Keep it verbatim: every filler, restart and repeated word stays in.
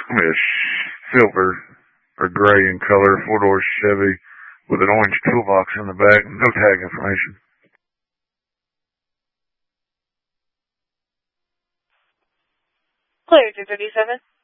It's going to be a silver or gray in color, four-door Chevy with an orange toolbox in the back, no tag information. Clear two thirty-seven.